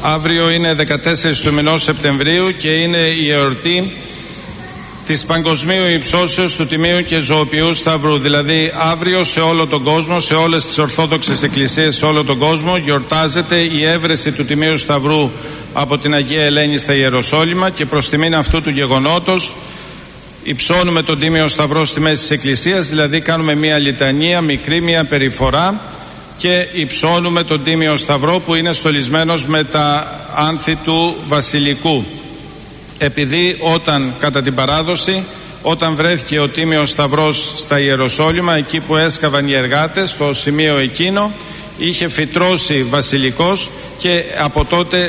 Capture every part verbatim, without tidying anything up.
Αύριο είναι δεκατέσσερις του μηνός Σεπτεμβρίου και είναι η εορτή της παγκοσμίου υψώσεως του Τιμίου και Ζωοποιού Σταυρού. Δηλαδή αύριο σε όλο τον κόσμο, σε όλες τις Ορθόδοξες Εκκλησίες σε όλο τον κόσμο γιορτάζεται η έβρεση του Τιμίου Σταυρού από την Αγία Ελένη στα Ιεροσόλυμα, και προς τιμήν αυτού του γεγονότος υψώνουμε τον Τίμιο Σταυρό στη μέση της Εκκλησίας, δηλαδή κάνουμε μια λιτανία μικρή, μια περιφορά, και υψώνουμε τον Τίμιο Σταυρό που είναι στολισμένος με τα άνθη του βασιλικού. Επειδή όταν κατά την παράδοση, όταν βρέθηκε ο Τίμιος Σταυρός στα Ιεροσόλυμα, εκεί που έσκαβαν οι εργάτες, στο σημείο εκείνο είχε φυτρώσει βασιλικός, και από τότε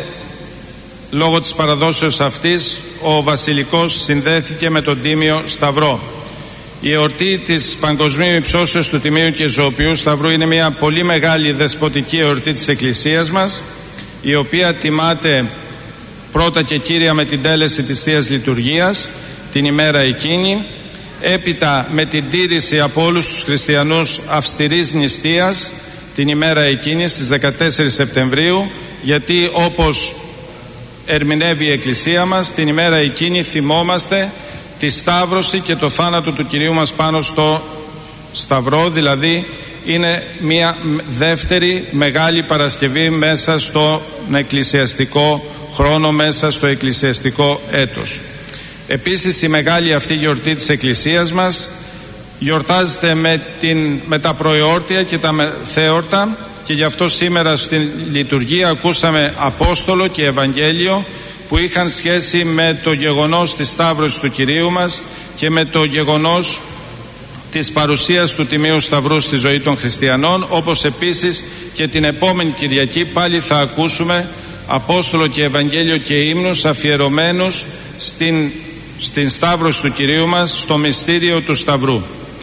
λόγω της παραδόσεως αυτής ο βασιλικός συνδέθηκε με τον Τίμιο Σταυρό. Η εορτή της παγκοσμίου υψώσεως του Τιμίου και Ζωοποιού Σταυρού είναι μια πολύ μεγάλη δεσποτική εορτή της Εκκλησίας μας, η οποία τιμάται πρώτα και κύρια με την τέλεση της Θείας Λειτουργίας την ημέρα εκείνη, έπειτα με την τήρηση από όλους τους χριστιανούς αυστηρής νηστείας την ημέρα εκείνη στις δεκατέσσερις Σεπτεμβρίου, γιατί όπως ερμηνεύει η Εκκλησία μας, την ημέρα εκείνη θυμόμαστε τη σταύρωση και το θάνατο του Κυρίου μας πάνω στο Σταυρό, δηλαδή είναι μια δεύτερη μεγάλη Παρασκευή μέσα στον εκκλησιαστικό χρόνο, μέσα στο εκκλησιαστικό έτος. Επίσης η μεγάλη αυτή γιορτή της Εκκλησίας μας γιορτάζεται με, την, με τα προεόρτια και τα μεθέορτα, και γι' αυτό σήμερα στην λειτουργία ακούσαμε Απόστολο και Ευαγγέλιο που είχαν σχέση με το γεγονός της σταύρωσης του Κυρίου μας και με το γεγονός της παρουσίας του Τιμίου Σταυρού στη ζωή των χριστιανών, όπως επίσης και την επόμενη Κυριακή πάλι θα ακούσουμε Απόστολο και Ευαγγέλιο και ύμνους αφιερωμένους στην, στην σταύρωση του Κυρίου μας, στο μυστήριο του Σταυρού.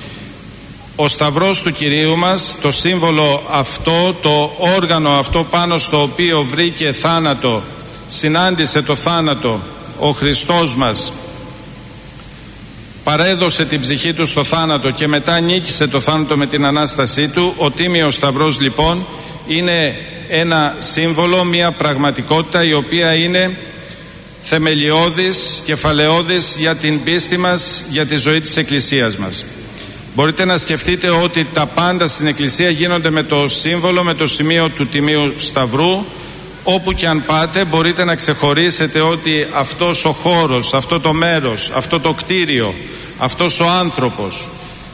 Ο Σταυρός του Κυρίου μας, το σύμβολο αυτό, το όργανο αυτό πάνω στο οποίο βρήκε θάνατο, συνάντησε το θάνατο ο Χριστός μας, παρέδωσε την ψυχή του στο θάνατο και μετά νίκησε το θάνατο με την Ανάστασή του. Ο Τίμιος Σταυρός λοιπόν είναι ένα σύμβολο, μια πραγματικότητα η οποία είναι θεμελιώδης, κεφαλαιώδης για την πίστη μας, για τη ζωή της Εκκλησίας μας. Μπορείτε να σκεφτείτε ότι τα πάντα στην Εκκλησία γίνονται με το σύμβολο, με το σημείο του Τιμίου Σταυρού. Όπου και αν πάτε μπορείτε να ξεχωρίσετε ότι αυτός ο χώρος, αυτό το μέρος, αυτό το κτίριο, αυτός ο άνθρωπος,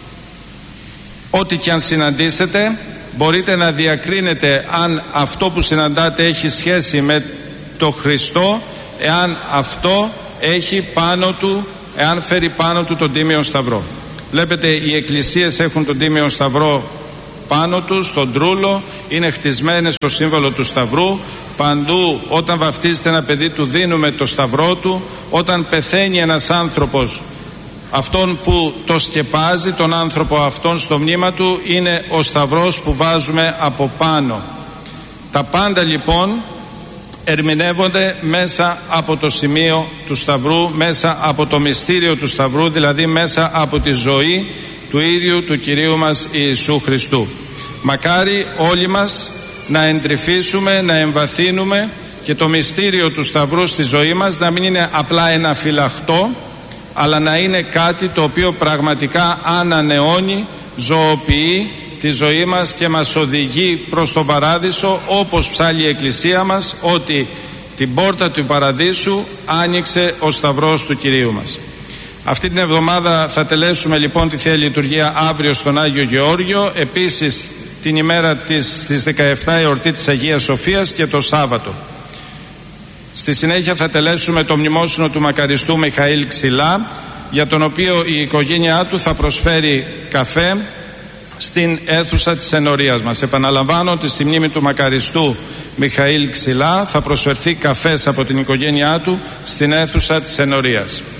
ό,τι και αν συναντήσετε, μπορείτε να διακρίνετε αν αυτό που συναντάτε έχει σχέση με το Χριστό, εάν αυτό έχει πάνω του, εάν φέρει πάνω του τον Τίμιο Σταυρό. Βλέπετε, οι εκκλησίες έχουν τον Τίμιο Σταυρό πάνω του, στον τρούλο, είναι χτισμένες στο σύμβολο του Σταυρού. Παντού όταν βαφτίζεται ένα παιδί του δίνουμε το Σταυρό του. Όταν πεθαίνει ένας άνθρωπος, αυτόν που το σκεπάζει, τον άνθρωπο αυτόν στο μνήμα του, είναι ο Σταυρός που βάζουμε από πάνω. Τα πάντα λοιπόν ερμηνεύονται μέσα από το σημείο του Σταυρού, μέσα από το μυστήριο του Σταυρού, δηλαδή μέσα από τη ζωή του ίδιου του Κυρίου μας Ιησού Χριστού. Μακάρι όλοι μας να εντρυφήσουμε, να εμβαθύνουμε και το μυστήριο του Σταυρού στη ζωή μας να μην είναι απλά ένα φυλαχτό, αλλά να είναι κάτι το οποίο πραγματικά ανανεώνει, ζωοποιεί τη ζωή μας και μας οδηγεί προς τον Παράδεισο, όπως ψάλλει η Εκκλησία μας ότι την πόρτα του Παραδείσου άνοιξε ο Σταυρός του Κυρίου μας. Αυτή την εβδομάδα θα τελέσουμε λοιπόν τη Θεία Λειτουργία αύριο στον Άγιο Γεώργιο, επίσης την ημέρα της, της δεκαεφτά εορτή της Αγίας Σοφίας και το Σάββατο. Στη συνέχεια θα τελέσουμε το μνημόσυνο του μακαριστού Μιχαήλ Ξυλά, για τον οποίο η οικογένειά του θα προσφέρει καφέ στην αίθουσα της ενορίας μας. Επαναλαμβάνω ότι στη μνήμη του μακαριστού Μιχαήλ Ξυλά θα προσφερθεί καφές από την οικογένειά του στην αίθουσα της ενορίας.